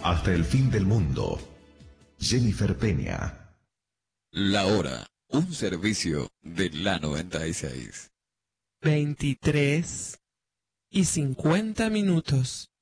hasta el fin del mundo. Jennifer Peña. La hora, un servicio de la 96. 23:50.